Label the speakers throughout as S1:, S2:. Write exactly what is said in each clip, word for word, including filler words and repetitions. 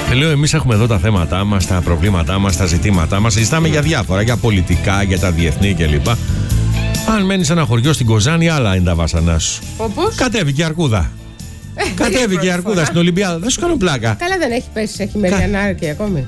S1: Λέω, εμείς έχουμε εδώ τα θέματά μας, τα προβλήματά μας, τα ζητήματά μας. Συζητάμε για διάφορα, για πολιτικά, για τα διεθνή κλπ. Αν μένεις σε ένα χωριό στην Κοζάνη, άλλα είναι τα βάσανά σου.
S2: Όπως?
S1: Κατέβηκε η αρκούδα. Κατέβηκε η αρκούδα στην Ολυμπιάδα. Δεν σου κάνω πλάκα.
S2: Καλά, δεν έχει πέσει σε χειμερινή ανάρκη ακόμη.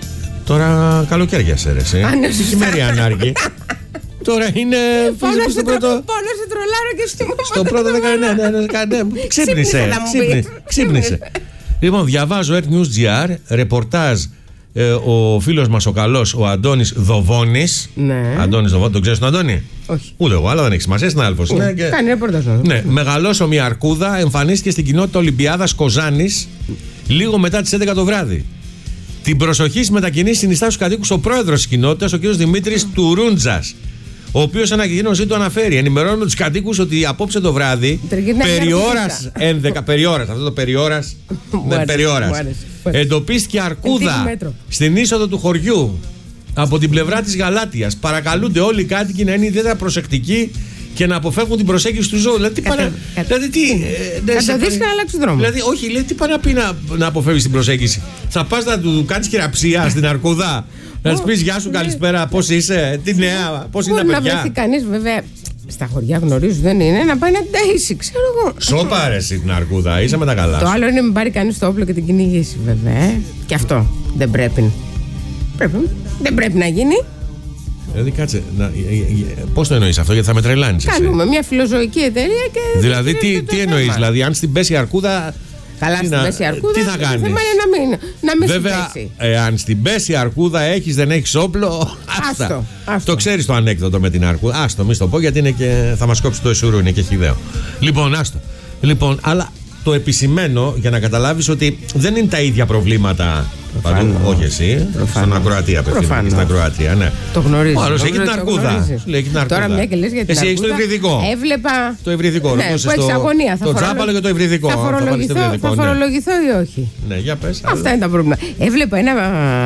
S1: Τώρα καλοκαίρια σε ρε.
S2: Τι
S1: χειμερινή ανάρκη. Τώρα είναι.
S2: Πόνο σε τρολάρω και στο μόνο.
S1: Στο πρώτο δεν κάνει. Ξύπνησε. Ξύπνησε. Λοιπόν, διαβάζω Earth News τζι αρ, ρεπορτάζ. Ε, ο φίλος μας ο καλός, ο Αντώνης Δοβώνης.
S2: Ναι.
S1: Αντώνης Δοβώνης, τον ξέρεις τον Αντώνη?
S2: Όχι.
S1: Ούτε εγώ, αλλά δεν έχει σημασία, είναι άλφος.
S2: Ναι, και... Κάνει ρεπορτάζ.
S1: Ναι, μεγαλόσωμη αρκούδα εμφανίστηκε στην κοινότητα Ολυμπιάδας Κοζάνης λίγο μετά τις έντεκα το βράδυ. Την προσοχή στις μετακινήσεις συνιστά στους κατοίκους ο πρόεδρος της κοινότητας, ο κ. Δημήτρης Τουρούντζας, ο οποίος ανακοινώσει το αναφέρει. Ενημερώνω τους κατοίκους ότι απόψε το βράδυ, περιώρας έντεκα, περιώρας, αυτό το περιώρας, ναι, περιώρας, εντοπίστηκε αρκούδα στην είσοδο του χωριού από την πλευρά της Γαλάτιας. Παρακαλούνται όλοι οι κάτοικοι να είναι ιδιαίτερα προσεκτικοί και να αποφεύγουν την προσέγγιση του ζώου. Δηλαδή, τι πάνε. Δηλαδή, τι.
S2: Θα το δεις και να αλλάξει δρόμο.
S1: Δηλαδή, όχι, λέει, τι πάει να πει να, να αποφεύγεις την προσέγγιση. Θα πας να του κάνεις χειραψία στην αρκούδα. Να της πεις γεια σου, καλησπέρα, πώς είσαι, τι νέα, πώς είναι τα παιδιά.
S2: Μπορεί να βρεθεί κανείς, βέβαια, στα χωριά γνωρίζουν, δεν είναι, να πάει να την ταΐσει, ξέρω εγώ.
S1: Σώπα ρε εσύ την αρκούδα, είσαι με τα καλά.
S2: Το άλλο είναι να μην πάρει κανείς το όπλο και την κυνηγήσει, βέβαια. Ε. Και αυτό δεν πρέπει. πρέπει. Δεν πρέπει να γίνει.
S1: Δηλαδή, κάτσε, πώς το εννοείς αυτό, γιατί θα με τρελάνεις εσύ.
S2: Κάνουμε μια φιλοζωική εταιρεία και.
S1: Δηλαδή, τι, τι εννοείς, δηλαδή, αν στην πέσει η αρκούδα.
S2: Καλά, στην να... πέσει η αρκούδα.
S1: Τι θα κάνεις?
S2: Να μην, να μην
S1: Βέβαια, εάν στην πέσει η αρκούδα έχεις, δεν έχεις όπλο. Άστο, άστο. Το ξέρεις το ανέκδοτο με την αρκούδα. Άστο, μη στο πω γιατί είναι και, θα μας κόψει το εσουρού, είναι και χυδαίο. Λοιπόν, άστο. Λοιπόν, αλλά το επισημαίνω για να καταλάβεις ότι δεν είναι τα ίδια προβλήματα. Παντού, όχι εσύ, στον ακροατή απευθύνεται. Στην ακροατία, ναι.
S2: Το γνωρίζεις.
S1: Ο άλλος έχει την αρκούδα.
S2: Τώρα μια και λες για την
S1: εσύ έχεις το υβριδικό.
S2: Έβλεπα.
S1: Το υβριδικό.
S2: Ναι, που έχεις αγωνία.
S1: Το τζάπαλο και το υβριδικό.
S2: Θα φορολογηθώ, θα φορολογηθώ ή όχι.
S1: Ναι, για πες.
S2: Αυτά είναι τα προβλήματα. Έβλεπα ένα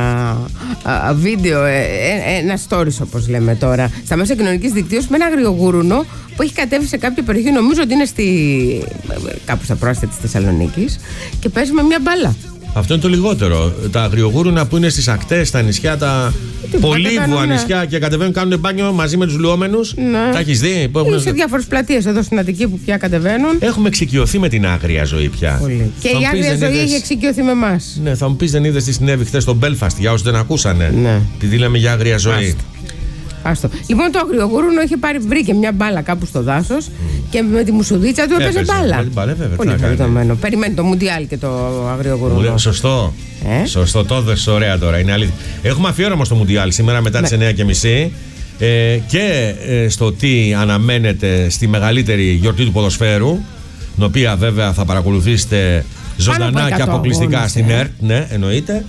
S2: βίντεο, ένα stories όπως λέμε τώρα, στα μέσα κοινωνικής δικτύωσης με ένα αγριογούρουνο που έχει κατέβει σε κάποια περιοχή, νομίζω ότι είναι στη, κάπου στα πρόσθετα της Θεσσαλονίκης, και παίζει με μια μπάλα. Αυτό είναι το λιγότερο. Τα αγριογούρουνα που είναι στις ακτές, στα νησιά, τα πολύβουα νησιά και κατεβαίνουν, κάνουν μπάνιο μαζί με τους λουόμενους. Ναι. Τα έχεις δει? Που έχουν... σε διάφορες πλατείες εδώ στην Αττική που πια κατεβαίνουν. Έχουμε εξοικειωθεί με την άγρια ζωή πια. Πολύ. Και η άγρια ζωή είδες... έχει εξοικειωθεί με εμάς. Ναι, θα μου πεις, δεν είδες τι συνέβη χθες στο Belfast, για όσοι δεν ακούσανε? Ναι. Επειδή λέμε για άγρια ζωή. Άστο. Άστο. Λοιπόν, το αγριογούρουνο είχε πάρει, βρήκε μια μπάλα κάπου στο δάσος mm. και με τη μουσουδίτσα του έπαιζε μπάλα. Με την μπάλα, βέβαια. Πολύ χαριτωμένο. Περιμένει το Μουντιάλ και το αγριογούρουνο. Σωστό. Ε? Σωστό, το έδωσε ωραία τώρα. Είναι αλήθεια. Έχουμε αφιέρωμα στο Μουντιάλ σήμερα μετά τις εννιά και μισή ε, και ε, στο τι αναμένεται στη μεγαλύτερη γιορτή του ποδοσφαίρου, την οποία βέβαια θα παρακολουθήσετε ζωντανά και αποκλειστικά αγώνες, στην ΕΡΤ. Ναι, εννοείται.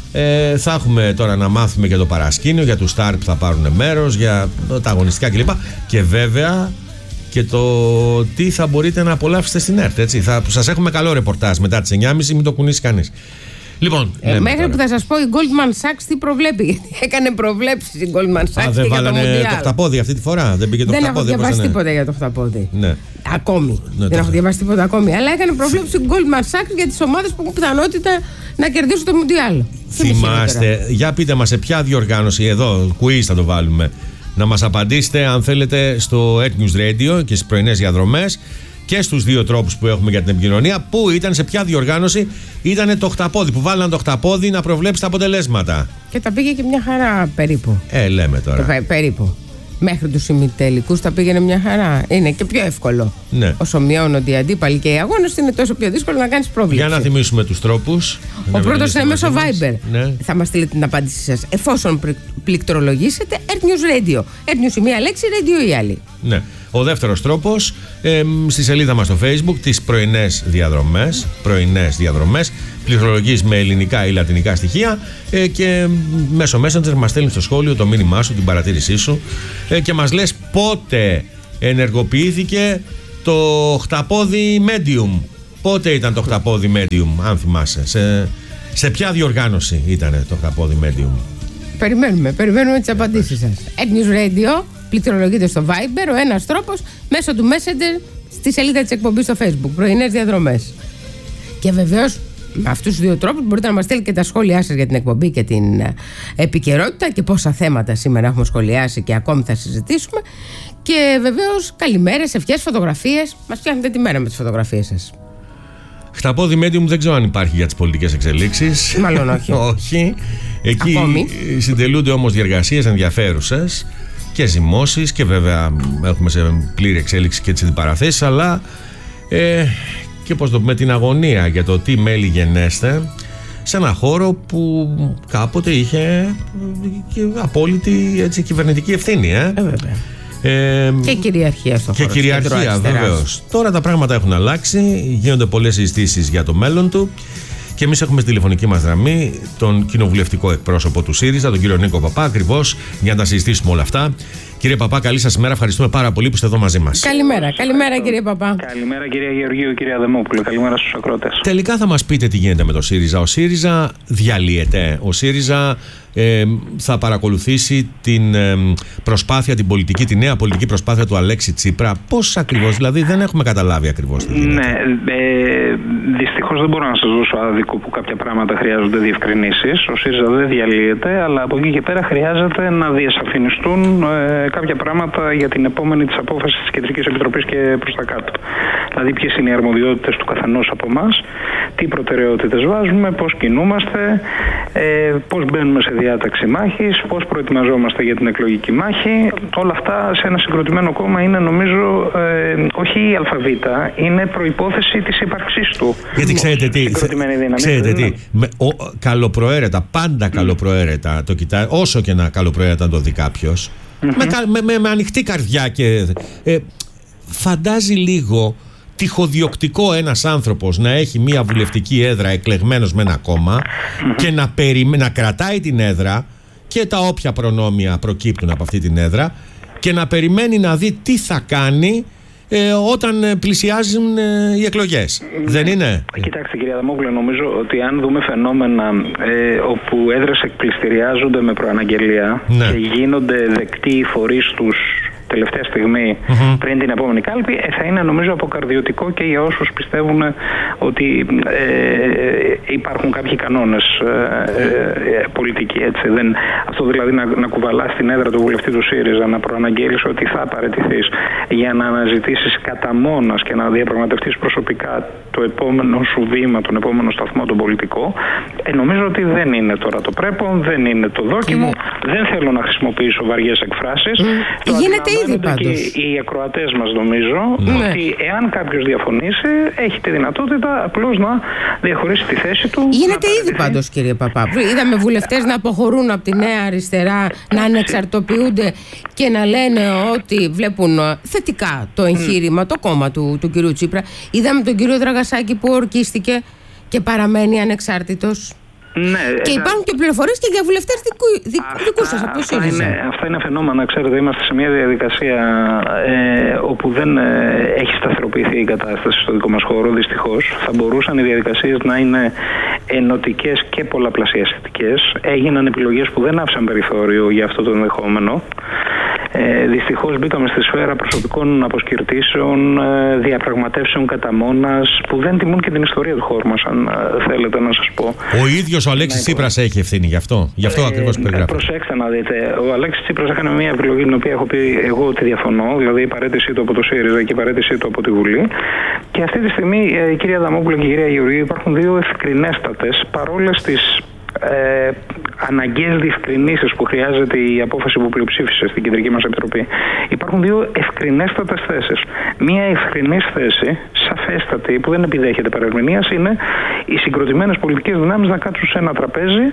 S2: Ε, θα έχουμε τώρα να μάθουμε για το παρασκήνιο, για τους στάρ που θα πάρουν μέρος, για τα αγωνιστικά κλπ. Και βέβαια και το τι θα μπορείτε να απολαύσετε στην ΕΡΤ. Έτσι. Θα σας έχουμε καλό ρεπορτάζ μετά τις εννιά και μισή, μην το κουνήσει κανείς. Λοιπόν, ε, μέχρι τώρα που θα σας πω η Goldman Sachs τι προβλέπει. Γιατί έκανε προβλέψεις η Goldman Sachs. Α, δεν βάλανε το, το χταπόδι αυτή τη φορά. Δεν πήγε το δεν χταπόδι. Δεν έχω διαβάσει τίποτα για το χταπόδι. Ναι. Ακόμη. Ναι, δεν έχω διαβάσει τίποτα ακόμη. Αλλά έκανε προβλέψεις η Goldman Sachs για τις ομάδες που έχουν πιθανότητα να κερδίσουν το Μουντιάλ. Θυμάστε, για πείτε μας σε ποια διοργάνωση, εδώ, quiz θα το βάλουμε, να μας απαντήσετε αν θέλετε στο Earth News Radio και στις πρωινές διαδρομές και στους δύο τρόπους που έχουμε για την επικοινωνία, που ήταν, σε ποια διοργάνωση ήταν το χταπόδι, που βάλαν το χταπόδι να προβλέψει τα αποτελέσματα. Και τα πήγε και μια χαρά περίπου. Ε, λέμε τώρα. Πε, περίπου. Μέχρι τους ημιτελικούς τα πήγαινε μια χαρά. Είναι και πιο εύκολο. Ναι. Όσο μειώνονται οι αντίπαλοι και οι αγώνες, είναι τόσο πιο δύσκολο να κάνεις πρόβλημα. Για να θυμίσουμε τους τρόπους. Ο πρώτος είναι μέσω Viber. Ναι. Θα μας στείλετε την απάντησή σας εφόσον πληκτρολογήσετε Earth News Radio. Earth News η μία λέξη, Radio η άλλη. Ναι. Ο δεύτερος τρόπος, ε, στη σελίδα μας στο Facebook, τις πρωινές διαδρομές, πρωινές διαδρομές, πληκτρολογείς με ελληνικά ή λατινικά στοιχεία ε, και μέσω Messenger μας στέλνεις στο σχόλιο το μήνυμά σου, την παρατήρησή σου ε, και μας λες πότε ενεργοποιήθηκε το χταπόδι Medium. Πότε ήταν το χταπόδι Medium, αν θυμάσαι, σε, σε ποια διοργάνωση ήταν το χταπόδι Medium. Περιμένουμε, περιμένουμε τις απαντήσεις σας. Earth News Radio. Πληκτρολογείτε στο Viber, ο ένας τρόπος, μέσω του Messenger στη σελίδα της εκπομπής στο Facebook. Πρωινές διαδρομές. Και βεβαίως με αυτούς τους δύο τρόπους μπορείτε να μας στείλετε και τα σχόλιά σας για την εκπομπή και την επικαιρότητα και πόσα θέματα σήμερα έχουμε σχολιάσει και ακόμη θα συζητήσουμε. Και βεβαίως καλημέρες, ευχές, φωτογραφίες. Μας φτιάχνετε τη μέρα με τις φωτογραφίες σας.
S1: Χταπόδι medium δεν ξέρω αν υπάρχει για τις πολιτικές εξελίξεις.
S2: Μάλλον όχι.
S1: Όχι. Εκεί
S2: ακόμη
S1: συντελούνται όμως διεργασίες ενδιαφέρουσες και ζυμώσεις και βέβαια έχουμε σε πλήρη εξέλιξη και τις αντιπαραθέσεις, αλλά ε, και πώς το πούμε, την αγωνία για το τι μέλη γενέστε σε ένα χώρο που κάποτε είχε και απόλυτη έτσι, κυβερνητική ευθύνη. Ε,
S2: ε βέβαια.
S1: Ε,
S2: και κυριαρχία στο χώρο.
S1: Και κυριαρχία, βεβαίως. Τώρα τα πράγματα έχουν αλλάξει, γίνονται πολλές συζητήσεις για το μέλλον του. Και εμείς έχουμε στη τηλεφωνική μας γραμμή τον κοινοβουλευτικό εκπρόσωπο του ΣΥΡΙΖΑ, τον κύριο Νίκο Παπά, ακριβώς για να τα συζητήσουμε όλα αυτά. Κύριε Παπά, καλή σας ημέρα. Ευχαριστούμε πάρα πολύ που είστε εδώ μαζί μας.
S2: Καλημέρα, καλημέρα κύριε Παπά.
S3: Καλημέρα κυρία Γεωργίου, κυρία Αδεμόπουλο. Καλημέρα στους ακρότες.
S1: Τελικά θα μας πείτε τι γίνεται με το ΣΥΡΙΖΑ. Ο ΣΥΡΙΖΑ διαλύεται. Ο ΣΥΡΙΖΑ ε, θα παρακολουθήσει την ε, προσπάθεια, την πολιτική, τη νέα πολιτική προσπάθεια του Αλέξη Τσίπρα. Πώς ακριβώς, δηλαδή δεν έχουμε καταλάβει ακριβώς τι γίνεται.
S3: Ναι, ε, δυστυχώς δεν μπορώ να σας δώσω άδικο που κάποια πράγματα χρειάζονται διευκρινήσεις. Ο ΣΥΡΙΖΑ δεν διαλύεται, αλλά από εκεί και πέρα χρειάζεται να διασαφινιστούν ε, κάποια πράγματα για την επόμενη της απόφασης της Κεντρικής Επιτροπής και προς τα κάτω. Δηλαδή, ποιες είναι οι αρμοδιότητες του καθενός από εμάς, τι προτεραιότητες βάζουμε, πώς κινούμαστε, ε, πώς μπαίνουμε σε διάταξη μάχης, πώς προετοιμαζόμαστε για την εκλογική μάχη. Όλα αυτά σε ένα συγκροτημένο κόμμα είναι, νομίζω, ε, όχι η αλφαβήτα, είναι προϋπόθεση της ύπαρξης του.
S1: Γιατί ξέρετε τι, ξέρετε τι με, ο, καλοπροαίρετα, πάντα καλοπροαίρετα το κοιτάει, όσο και να καλοπροαίρετα το δει κάποιος. Mm-hmm. Με, με, με, με ανοιχτή καρδιά και ε, φαντάζει λίγο τυχοδιοκτικό ένας άνθρωπος να έχει μια βουλευτική έδρα εκλεγμένος με ένα κόμμα mm-hmm. και να, περι, να κρατάει την έδρα και τα όποια προνόμια προκύπτουν από αυτή την έδρα και να περιμένει να δει τι θα κάνει ε, όταν πλησιάζουν ε, οι εκλογές. Mm. Δεν είναι?
S3: Κοιτάξτε κύριε Αδαμόπουλε, νομίζω ότι αν δούμε φαινόμενα ε, όπου έδρες εκπληστηριάζονται με προαναγγελία ναι. και γίνονται δεκτοί οι φορείς τους τελευταία στιγμή mm-hmm. πριν την επόμενη κάλπη, ε, θα είναι νομίζω αποκαρδιωτικό και για όσους πιστεύουν ότι ε, υπάρχουν κάποιοι κανόνες ε, ε, πολιτικοί. Έτσι. Δεν, αυτό δηλαδή να, να κουβαλάς την έδρα του βουλευτή του ΣΥΡΙΖΑ, να προαναγγέλεις ότι θα παραιτηθείς για να αναζητήσεις κατά μόνας και να διαπραγματευτείς προσωπικά το επόμενο σου βήμα, τον επόμενο σταθμό, τον πολιτικό, ε, νομίζω ότι δεν είναι τώρα το πρέπον, δεν είναι το δόκιμο, mm. δεν θέλω να χρησιμοποιήσω βαριές εκφράσεις.
S2: Mm. Γίνεται ήδη πάντως.
S3: Και οι ακροατές μας νομίζω
S2: ναι.
S3: ότι εάν κάποιος διαφωνήσει έχει τη δυνατότητα απλώς να διαχωρίσει τη θέση του.
S2: Γίνεται ήδη πάντως κύριε Παπά. Είδαμε βουλευτές να αποχωρούν από τη Νέα Αριστερά, να ανεξαρτοποιούνται και να λένε ότι βλέπουν θετικά το εγχείρημα, mm. το κόμμα του, του κυρίου Τσίπρα. Είδαμε τον κύριο Δραγασάκη που ορκίστηκε και παραμένει ανεξάρτητος.
S3: Ναι,
S2: και υπάρχουν και πληροφορίες και για βουλευτές δικού, δικού σας από το ΣΥΡΙΖΑ.
S3: Αυτά είναι φαινόμενα, ξέρετε, είμαστε σε μια διαδικασία ε, όπου δεν ε, έχει σταθεροποιηθεί η κατάσταση στο δικό μας χώρο, δυστυχώς. Θα μπορούσαν οι διαδικασίες να είναι ενωτικές και πολλαπλασιαστικές. Έγιναν επιλογές που δεν άφησαν περιθώριο για αυτό το ενδεχόμενο. Ε, δυστυχώς μπήκαμε στη σφαίρα προσωπικών αποσκυρτήσεων, ε, διαπραγματεύσεων κατά μόνας, που δεν τιμούν και την ιστορία του χώρου μας, αν ε, θέλετε να σας πω.
S1: Ο ίδιος ο Αλέξης Τσίπρας έχει ευθύνη γι' αυτό. Γι' αυτό ε, ακριβώς περιγράφει.
S3: Προσέξτε να δείτε. Ο Αλέξης Τσίπρας έκανε μια επιλογή την οποία έχω πει εγώ ότι διαφωνώ, δηλαδή η παραίτησή του από το ΣΥΡΙΖΑ και η παραίτησή του από τη Βουλή. Και αυτή τη στιγμή, ε, η κυρία Αδαμόπουλο και η κυρία Γεωργίου, υπάρχουν δύο ευκρινέστατες παρόλες τις Ε, αναγκαίες διευκρινήσεις που χρειάζεται η απόφαση που πλειοψήφισε στην Κεντρική μας Επιτροπή. Υπάρχουν δύο ευκρινέστατες θέσεις. Μία ευκρινής θέση, σαφέστατη, που δεν επιδέχεται παρερμηνίας, είναι οι συγκροτημένες πολιτικές δυνάμεις να κάτσουν σε ένα τραπέζι,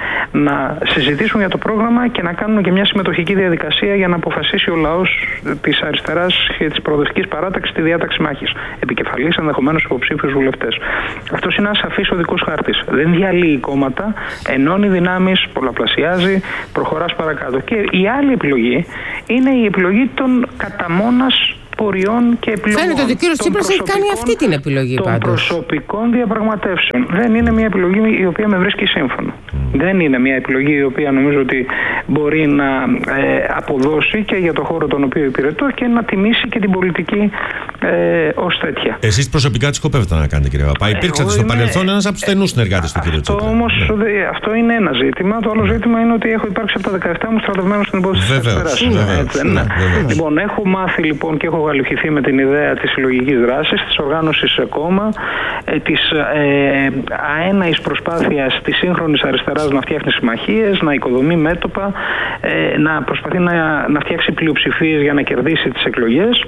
S3: να συζητήσουν για το πρόγραμμα και να κάνουν και μια συμμετοχική διαδικασία για να αποφασίσει ο λαός της αριστεράς και της προοδευτικής παράταξης τη διάταξη μάχης. Επικεφαλής ενδεχομένως υποψήφιους βουλευτές. Αυτός είναι ένας σαφής οδικός χάρτης. Δεν διαλύει κόμματα, ενώνει δυνάμεις, πολλαπλασιάζει, προχωράς παρακάτω. Και η άλλη επιλογή είναι η επιλογή των κατά μόνας ποριών και επιλογών.
S2: Φαίνεται ότι ο κύριος Τσίπρας έχει κάνει αυτή την επιλογή
S3: των
S2: πάντως.
S3: Των προσωπικών διαπραγματεύσεων. Δεν είναι μια επιλογή η οποία με βρίσκει σύμφωνο. Δεν είναι μια επιλογή η οποία νομίζω ότι μπορεί να ε, αποδώσει και για το χώρο τον οποίο υπηρετώ και να τιμήσει και την πολιτική ε, ως τέτοια.
S1: Εσείς προσωπικά τι σκοπεύετε να κάνετε, κύριε Παπά? Υπήρξατε στο παρελθόν ένας από τους στενούς συνεργάτες του κύριου Τσίπρα.
S3: Όμως, ναι. Αυτό είναι ένα ζήτημα. Το άλλο ναι. ζήτημα είναι ότι έχω υπάρξει από τα δεκαεπτά μου στρατευμένος στην υπόθεση της Αριστεράς. Ναι, ναι, λοιπόν, έχω μάθει λοιπόν και έχω γαλουχηθεί με την ιδέα της συλλογικής δράσης, της οργάνωσης σε κόμμα, ε, της ε, αέναης προσπάθειας της σύγχρονης αριστεράς να φτιάχνει συμμαχίες, να οικοδομεί μέτωπα, ε, να προσπαθεί να, να φτιάξει πλειοψηφίες για να κερδίσει τις εκλογές.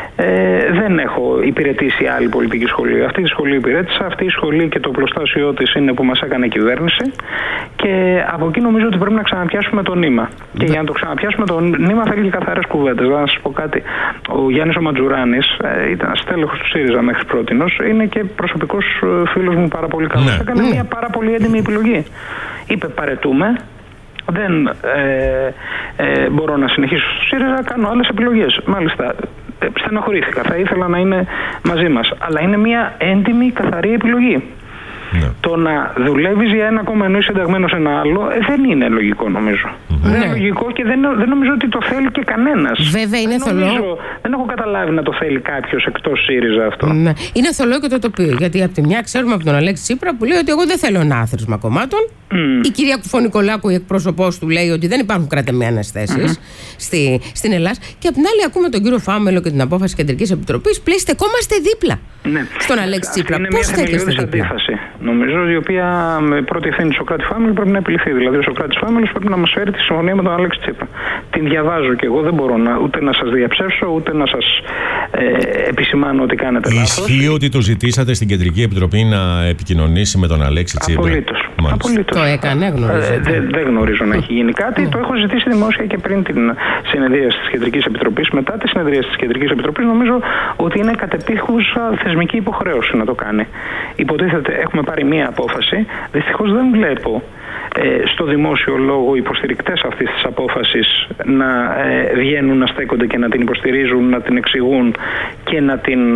S3: Ε, δεν έχω υπηρετήσει άλλη πολιτική σχολή. Αυτή τη σχολή υπηρέτησα. Αυτή η σχολή και το πλωστάσιό της είναι που μας έκανε κυβέρνηση. Και από εκεί νομίζω ότι πρέπει να ξαναπιάσουμε το νήμα. Mm. Και για να το ξαναπιάσουμε το νήμα θέλει και καθαρές κουβέντες. Να σας πω κάτι. Ο Γιάννης ο Ματζουράνης ε, ήταν στέλεχος του ΣΥΡΙΖΑ μέχρι πρότινος. Είναι και προσωπικός φίλος μου πάρα πολύ καλός. Mm. Έκανε mm. μια πάρα πολύ έντιμη επιλογή. Είπε παρετούμε. Δεν ε, ε, μπορώ να συνεχίσω στο ΣΥΡΙΖΑ, κάνω άλλες επιλογές. Μάλιστα, ε, στεναχωρήθηκα. Θα ήθελα να είναι μαζί μας. Αλλά είναι μια έντιμη, καθαρή επιλογή. Ναι. Το να δουλεύεις για ένα κόμμα ενώ είσαι συνταγμένος σε ένα άλλο ε, δεν είναι λογικό, νομίζω. Mm-hmm. Δεν είναι λογικό και δεν, δεν νομίζω ότι το θέλει και κανένας.
S2: Βέβαια είναι
S3: δεν,
S2: θολό.
S3: νομίζω, δεν έχω καταλάβει να το θέλει κάποιος εκτός ΣΥΡΙΖΑ αυτό.
S2: Ναι. Είναι θολό και το τοπίο. Γιατί από τη μια ξέρουμε από τον Αλέξη Τσίπρα που λέει ότι εγώ δεν θέλω ένα άθροισμα κομμάτων. Mm. Η κυρία Κουφωνικολάκου, η εκπρόσωπός του, λέει ότι δεν υπάρχουν κρατεμένες θέσεις mm-hmm. στη, στην Ελλάδα. Και απ' την άλλη, ακούμε τον κύριο Φάμελο και την απόφαση Κεντρικής Επιτροπής. Πλέον στεκόμαστε δίπλα ναι. στον Αλέξη Τσίπρα. Πώς στέκεστε δίπλα?
S3: Νομίζω η οποία με πρώτη ευθύνη του Σωκράτη Φάμελου πρέπει να επιληθεί. Δηλαδή, ο Σωκράτης Φάμελος πρέπει να μας φέρει τη συμφωνία με τον Αλέξη Τσίπρα. Την διαβάζω και εγώ, δεν μπορώ να, ούτε να σας διαψεύσω, ούτε να σας ε, επισημάνω ότι κάνετε λάθος.
S1: Ισχύει ότι το ζητήσατε στην Κεντρική Επιτροπή να επικοινωνήσει με τον Αλέξη Τσίπρα?
S3: Απολύτως. Απολύτως.
S2: Το έκανε, γνωρίζω.
S3: Ε, δεν δε γνωρίζω να έχει γίνει κάτι. Το έχω ζητήσει δημόσια και πριν την συνεδρίαση της Κεντρικής Επιτροπής. Μετά τη συνεδρίαση της Κεντρικής Επιτροπής, νομίζω ότι είναι κατεπίχουσα θεσμική υποχρέωση να το κάνει. Υποτίθεται, έχουμε πάρει μία απόφαση. Δυστυχώς δεν βλέπω ε, στο δημόσιο λόγο υποστηρικτές αυτής της απόφασης να ε, βγαίνουν, να στέκονται και να την υποστηρίζουν, να την εξηγούν και να, την,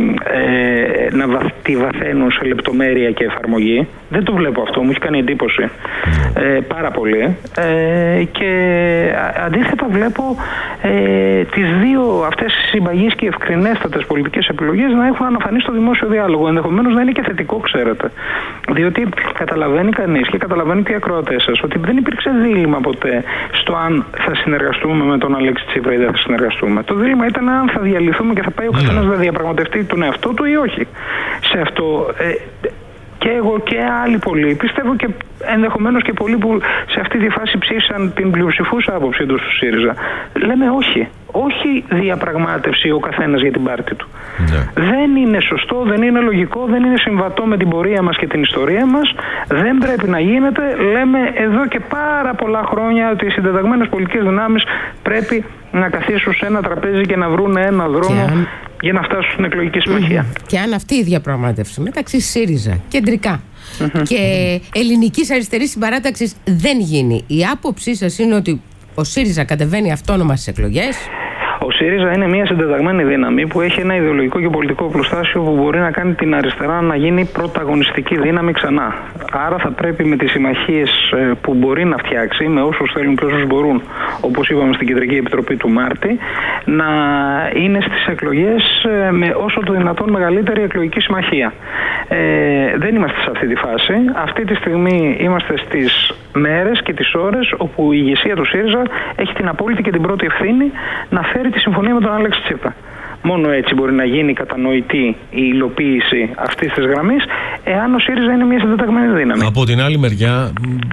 S3: ε, να βα, τη βαθαίνουν σε λεπτομέρεια και εφαρμογή. Δεν το βλέπω αυτό, μου έχει κάνει εντύπωση ε, πάρα πολύ. Ε, και αντίθετα βλέπω ε, τις δύο αυτές συμπαγείς και ευκρινέστατες πολιτικές επιλογές να έχουν αναφανεί στο δημόσιο διάλογο. Ενδεχομένως να είναι και θετικό, ξέρετε. Διότι καταλαβαίνει κανείς και καταλαβαίνει και οι ακροατές σας ότι δεν υπήρξε δίλημμα ποτέ στο αν θα συνεργαστούμε με τον Αλέξη Τσίπρα ή δεν θα συνεργαστούμε. Το δίλημμα ήταν αν θα διαλυθούμε και θα πάει ο καθένας να διαπραγματευτεί τον εαυτό του ή όχι. Σε αυτό ε, και εγώ και άλλοι πολλοί, πιστεύω και ενδεχομένως και πολλοί που σε αυτή τη φάση ψήφισαν την πλειοψηφούσα άποψη του του ΣΥΡΙΖΑ, λέμε όχι. Όχι διαπραγμάτευση ο καθένας για την πάρτη του. Ναι. Δεν είναι σωστό, δεν είναι λογικό, δεν είναι συμβατό με την πορεία μας και την ιστορία μας. Δεν πρέπει να γίνεται. Λέμε εδώ και πάρα πολλά χρόνια ότι οι συντεταγμένες πολιτικές δυνάμεις πρέπει να καθίσουν σε ένα τραπέζι και να βρουν ένα δρόμο αν... για να φτάσουν στην εκλογική συμμαχία. Mm-hmm.
S2: Και αν αυτή η διαπραγμάτευση μεταξύ ΣΥΡΙΖΑ, κεντρικά mm-hmm. και ελληνικής αριστερής συμπαράταξης δεν γίνει, η άποψή σας είναι ότι ο ΣΥΡΙΖΑ κατεβαίνει αυτόνομα στις εκλογές?
S3: Ο ΣΥΡΙΖΑ είναι μια συντεταγμένη δύναμη που έχει ένα ιδεολογικό και πολιτικό οπλοστάσιο που μπορεί να κάνει την αριστερά να γίνει πρωταγωνιστική δύναμη ξανά. Άρα θα πρέπει με τις συμμαχίες που μπορεί να φτιάξει, με όσους θέλουν και όσους μπορούν, όπως είπαμε στην Κεντρική Επιτροπή του Μάρτη, να είναι στις εκλογές με όσο το δυνατόν μεγαλύτερη εκλογική συμμαχία. Ε, δεν είμαστε σε αυτή τη φάση. Αυτή τη στιγμή είμαστε στις μέρες και τις ώρες όπου η ηγεσία του ΣΥΡΙΖΑ έχει την απόλυτη και την πρώτη ευθύνη να φέρει τη συμφωνία με τον Αλέξη Τσίπρα. Μόνο έτσι μπορεί να γίνει κατανοητή η υλοποίηση αυτής της γραμμής, εάν ο ΣΥΡΙΖΑ είναι μια συντεταγμένη δύναμη.
S1: Από την άλλη μεριά,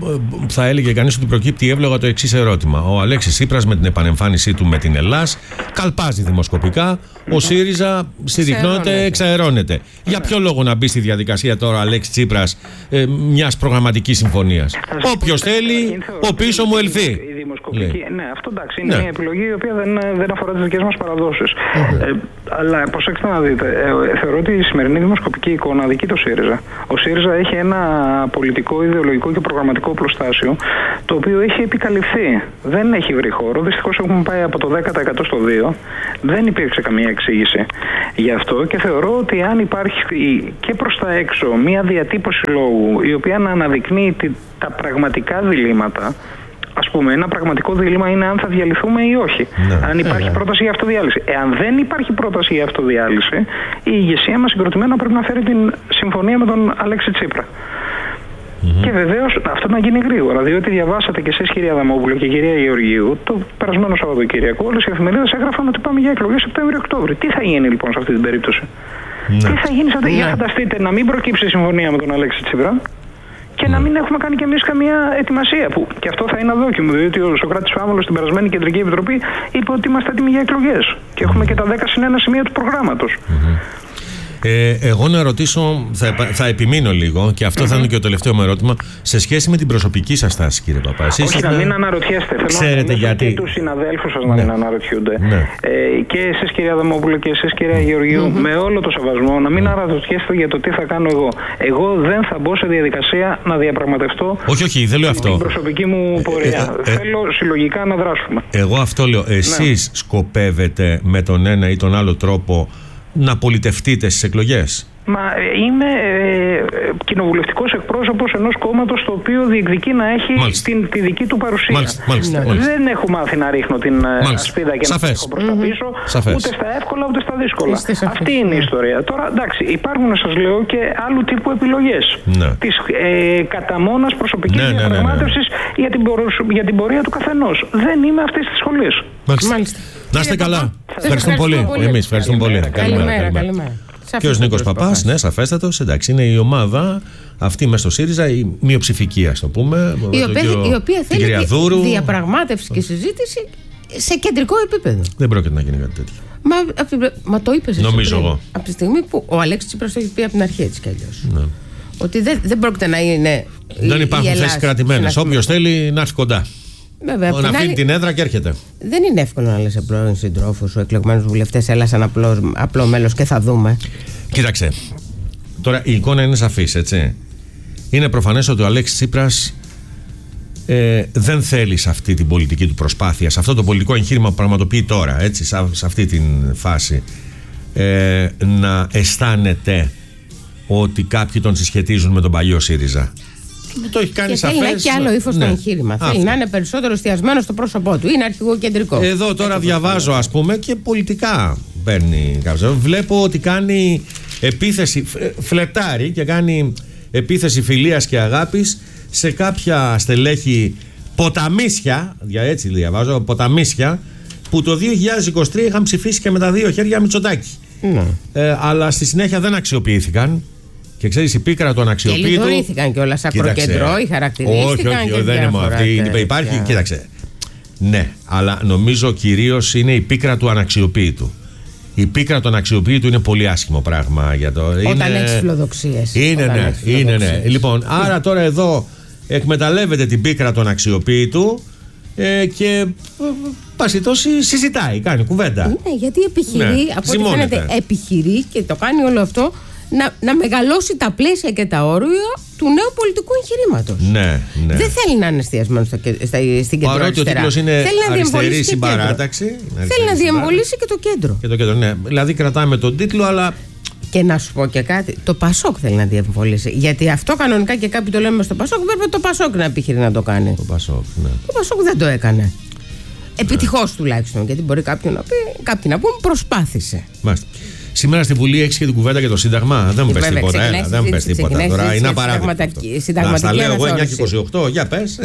S1: θα έλεγε κανείς ότι προκύπτει εύλογα το εξής ερώτημα. Ο Αλέξης Τσίπρας με την επανεμφάνισή του με την Ελλάς καλπάζει δημοσκοπικά. Ο ΣΥΡΙΖΑ συρρυκνώνεται, εξαερώνεται. Για ποιο λόγο να μπει στη διαδικασία τώρα ο Αλέξης Τσίπρας ε, μιας προγραμματικής συμφωνίας? Όποιος θέλει, ο πίσω μου ελθεί.
S3: σκοπική. Ναι, αυτό εντάξει, είναι ναι. μια επιλογή η οποία δεν, δεν αφορά τις δικές μας παραδόσεις. Mm-hmm. Ε, αλλά προσέξτε να δείτε, ε, θεωρώ ότι η σημερινή δημοσκοπική εικόνα αδικεί το ΣΥΡΙΖΑ. Ο ΣΥΡΙΖΑ έχει ένα πολιτικό, ιδεολογικό και προγραμματικό οπλοστάσιο το οποίο έχει επικαλυφθεί. Δεν έχει βρει χώρο. Δυστυχώς έχουμε πάει από το δέκα τοις εκατό στο δύο τοις εκατό. Δεν υπήρξε καμία εξήγηση γι' αυτό και θεωρώ ότι αν υπάρχει και προς τα έξω μια διατύπωση λόγου η οποία να αναδεικνύει τη, τα πραγματικά διλήμματα. Ας πούμε, ένα πραγματικό δίλημμα είναι αν θα διαλυθούμε ή όχι. Ναι, αν υπάρχει ναι. πρόταση για αυτοδιάλυση. Εάν δεν υπάρχει πρόταση για αυτοδιάλυση, η ηγεσία μας συγκροτημένα πρέπει να φέρει την συμφωνία με τον Αλέξη Τσίπρα. Mm-hmm. Και βεβαίως αυτό να γίνει γρήγορα, διότι διαβάσατε και εσείς, κυρία Αδαμόπουλο και κυρία Γεωργίου, το περασμένο Σαββατοκύριακο, όλες οι εφημερίδες έγραφαν ότι πάμε για εκλογές Σεπτέμβριο-Οκτώβριο. Τι θα γίνει λοιπόν σε αυτή την περίπτωση? Ναι. Τι θα γίνει σε αυτή... Ναι. Για φανταστείτε να μην προκύψει συμφωνία με τον Αλέξη Τσίπρα. Και να μην έχουμε κάνει κι εμείς καμία ετοιμασία. Που και αυτό θα είναι αδόκιμο, διότι ο Σωκράτης Φάμολος στην περασμένη Κεντρική Επιτροπή είπε ότι είμαστε έτοιμοι για εκλογές. Και έχουμε και τα δέκα συν ένα σημεία του προγράμματος.
S1: Mm-hmm. Ε, εγώ να ρωτήσω, θα, θα επιμείνω λίγο και αυτό mm-hmm. θα είναι και το τελευταίο μου ερώτημα, σε σχέση με την προσωπική σας τάση, κύριε Παπά. Εσείς
S3: Όχι, να μην αναρωτιέστε.
S1: Ξέρετε
S3: θέλω
S1: γιατί.
S3: Και τους συναδέλφους σας να
S1: ναι.
S3: μην αναρωτιούνται.
S1: Ναι.
S3: Ε, και εσείς, κυρία Αδαμόπουλο, και εσείς, κυρία Γεωργίου, mm-hmm. με όλο το σεβασμό, να μην αναρωτιέστε για το τι θα κάνω εγώ. Εγώ δεν θα μπω σε διαδικασία να διαπραγματευτώ.
S1: Όχι, όχι, δεν λέω αυτό.
S3: Την προσωπική μου πορεία. Ε, ε, ε, Θέλω συλλογικά να δράσουμε.
S1: Εγώ αυτό λέω. Εσείς ναι. σκοπεύετε με τον ένα ή τον άλλο τρόπο να πολιτευτείτε στις εκλογές?
S3: Μα είμαι ε, κοινοβουλευτικός εκπρόσωπος ενός κόμματος το οποίο διεκδικεί να έχει την, τη δική του παρουσία.
S1: Μάλιστα, μάλιστα,
S3: ναι.
S1: μάλιστα.
S3: Δεν έχω μάθει να ρίχνω την μάλιστα. ασπίδα και
S1: Σαφές.
S3: να έχω προς τα πίσω,
S1: mm-hmm.
S3: ούτε στα εύκολα ούτε στα δύσκολα. Αυτή είναι η ιστορία. Τώρα, εντάξει, υπάρχουν, σας λέω, και άλλου τύπου επιλογές. Ναι. Της ε, κατά μόνας προσωπικής ναι, διαπραγμάτευσης ναι, ναι, ναι. για, την, για την πορεία του καθενός. Δεν είμαι αυτής της σχολής.
S1: Μάλιστα. Μάλιστα. Να είστε καλά. Ευχαριστούμε πολύ. Εμείς ευχαριστούμε πολύ.
S2: Καλημέρα.
S1: Και ο Νίκος Παπάς, ναι, σαφέστατος, εντάξει, είναι η ομάδα αυτή μέσα στο ΣΥΡΙΖΑ, η μειοψηφική, ας το πούμε.
S2: Η οποία,
S1: κύριο,
S2: η οποία θέλει
S1: Δούρου.
S2: διαπραγμάτευση και συζήτηση σε κεντρικό επίπεδο.
S1: Δεν πρόκειται να γίνει κάτι τέτοιο.
S2: Μα, μα το είπες εσύ
S1: Νομίζω
S2: πριν,
S1: εγώ.
S2: Από τη στιγμή που ο Αλέξης Τσίπρας το έχει πει από την αρχή έτσι κι αλλιώς. Ναι. Ότι δεν, δεν πρόκειται να είναι.
S1: Δεν υπάρχουν θέσεις κρατημένες. Όποιος θέλει να έρθει κοντά.
S2: Βέβαια,
S1: να αφήνει
S2: άλλη...
S1: την έδρα και έρχεται.
S2: Δεν είναι εύκολο να λες σε πρώην συντρόφους σου, εκλεγμένους βουλευτές, έλα σαν απλό, απλό μέλος και θα δούμε.
S1: Κοίταξε. Τώρα η εικόνα είναι σαφής, έτσι. Είναι προφανές ότι ο Αλέξης Τσίπρας ε, δεν θέλει σε αυτή την πολιτική του προσπάθεια, σε αυτό το πολιτικό εγχείρημα που πραγματοποιεί τώρα, έτσι, σε, σε αυτή την φάση, ε, να αισθάνεται ότι κάποιοι τον συσχετίζουν με τον παλιό ΣΥΡΙΖΑ. Το έχει κάνει
S2: και
S1: σαφές.
S2: Θέλει να έχει και άλλο ύφος
S1: ναι.
S2: στο εγχείρημα. Θέλει να είναι περισσότερο εστιασμένο στο πρόσωπό του. Είναι αρχηγό κεντρικό.
S1: Εδώ τώρα έτσι διαβάζω, ας πούμε, και πολιτικά παίρνει κάποιο. Βλέπω ότι κάνει επίθεση, φλετάρει και κάνει επίθεση φιλίας και αγάπης σε κάποια στελέχη ποταμίσια, για έτσι διαβάζω, ποταμίσια, που το δύο χιλιάδες είκοσι τρία είχαν ψηφίσει και με τα δύο χέρια Μητσοτάκη. Ναι. Ε, αλλά στη συνέχεια δεν αξιοποιήθηκαν. Και ξέρεις, η πίκρα του αναξιοποίητου. Και
S2: λιδωρήθηκαν κιόλας ακροκεντρώοι, χαρακτηρίστηκαν.
S1: Όχι, όχι, όχι δεν είναι αυτή. Υπάρχει, κοίταξε. Ναι, αλλά νομίζω κυρίως είναι η πίκρα του αναξιοποίητου. Η πίκρα του αναξιοποίητου είναι πολύ άσχημο πράγμα για το.
S2: Όταν είναι... έχεις φιλοδοξίες.
S1: Είναι, ναι, είναι, ναι. Λοιπόν, άρα τώρα εδώ εκμεταλλεύεται την πίκρα του αναξιοποίητου ε, και πάση τόση συζητάει, κάνει κουβέντα.
S2: Ναι, γιατί επιχειρεί, ναι, από ό,τι φαίνεται, επιχειρεί και το κάνει όλο αυτό. Να, να μεγαλώσει τα πλαίσια και τα όρια του νέου πολιτικού εγχειρήματος.
S1: Ναι, ναι.
S2: Δεν θέλει να είναι εστιασμένο στα, στα, στην κεντρό.
S1: Παρότι ο τίτλος είναι αριστερή συμπαράταξη.
S2: Θέλει να διεμβολήσει και το κέντρο.
S1: Και το κέντρο, ναι. Δηλαδή κρατάμε τον τίτλο, αλλά.
S2: Και να σου πω και κάτι, το Πασόκ θέλει να διεμβολήσει. Γιατί αυτό κανονικά και κάποιοι το λέμε στο Πασόκ, πρέπει το Πασόκ να επιχειρεί να το κάνει.
S1: Το Πασόκ, ναι.
S2: Το Πασόκ δεν το έκανε. Επιτυχώς ναι. τουλάχιστον. Γιατί μπορεί κάποιοι να, πει, κάποιοι να πούν προσπάθησε.
S1: Μάλιστα. Σήμερα στη Βουλή έχεις και την κουβέντα για το Σύνταγμα. Δεν μου πες τίποτα. Έλα, δεν μου πες τίποτα τώρα. Είναι απαράδεκτο. Να στα λέω εγώ εννιά και είκοσι οκτώ. Για πες.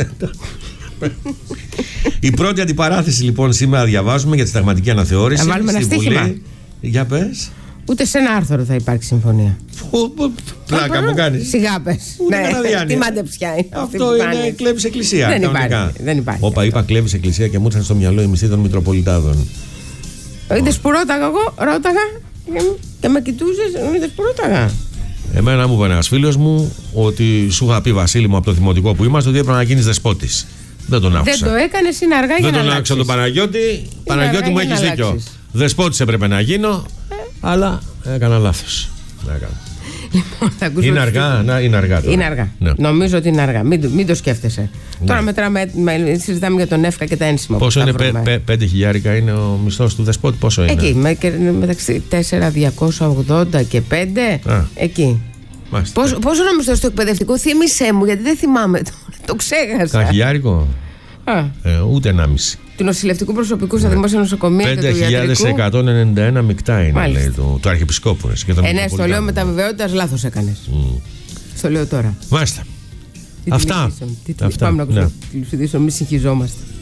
S1: Η πρώτη αντιπαράθεση λοιπόν σήμερα διαβάζουμε για τη συνταγματική αναθεώρηση.
S2: Θα βάλουμε ένα στοίχημα.
S1: Για πες.
S2: Ούτε σε ένα άρθρο θα υπάρξει συμφωνία.
S1: Πλάκα μου κάνεις.
S2: Σιγά πες. Τι μάντεψιά είναι.
S1: Αυτό είναι κλέβεις εκκλησία.
S2: Δεν υπάρχει.
S1: Όπα, είπα κλέβεις εκκλησία και μου ήρθαν στο μυαλό οι μισθοί των Μητροπολιτάδων.
S2: Είδες που ρώταγα εγώ, ρώταγα και με κοιτούσες, είδες που ρώταγα.
S1: Εμένα μου είπε ένας φίλος μου ότι σου είχα πει, Βασίλη μου, από το δημοτικό που είμαστε, ότι έπρεπε να γίνεις δεσπότης. Δεν τον άκουσα.
S2: Δεν το έκανες, είναι αργά για
S1: Δεν
S2: να
S1: τον
S2: αλλάξεις.
S1: άκουσα τον Παναγιώτη. Παναγιώτη μου,
S2: αργά για
S1: έχεις
S2: να
S1: δίκιο.
S2: αλλάξεις.
S1: Δεσπότης έπρεπε να γίνω,
S2: Ε.
S1: αλλά έκανα λάθος. Έκανα.
S2: Λοιπόν, θα ακούσουμε
S1: Είναι
S2: τους
S1: αργά,
S2: φίλους.
S1: να, είναι αργά τώρα.
S2: Είναι αργά.
S1: Ναι.
S2: Νομίζω ότι είναι αργά. Μην, το- μην το σκέφτεσαι. Τώρα μετράμε, με- συζητάμε για τον ΕΦΚΑ και τα ένσημα. που
S1: Πόσο
S2: θα
S1: είναι,
S2: βρούμε.
S1: πε, πε, πέντε χιλιάρικα είναι ο μισθός του Δεσπότη, πόσο είναι?
S2: Εκεί, με, και- μεταξύ τέσσερα χιλιάδες διακόσια ογδόντα και πέντε.
S1: Α.
S2: Εκεί.
S1: Μάλιστα.
S2: Πόσο, πόσο είναι ο μισθός του εκπαιδευτικού, θύμισέ μου, γιατί δεν θυμάμαι τώρα. Το ξέχασα.
S1: Κάνα χιλιάρικο?
S2: Α,
S1: Ε, ούτε ενάμιση.
S2: του νοσηλευτικού προσωπικού στα δημόσια νοσοκομεία και του
S1: πέντε χιλιάδες
S2: ιατρικού.
S1: εκατόν ενενήντα ένα μεικτά είναι,
S2: Μάλιστα.
S1: λέει, του, του Αρχιεπισκόπου. ρε, και των
S2: Ε, ναι, στο
S1: Μητροπολιτάνων.
S2: λέω με τα βεβαιότητας, λάθος έκανες. Στο λέω τώρα.
S1: Μάλιστα.
S2: Τι
S1: Αυτά.
S2: τηλεφωνήσαμε, τι τηλε-
S1: Αυτά,
S2: Πάμε να ακούσουμε
S1: ναι.
S2: τη τηλεφωνήσαμε, μη συγχυζόμαστε.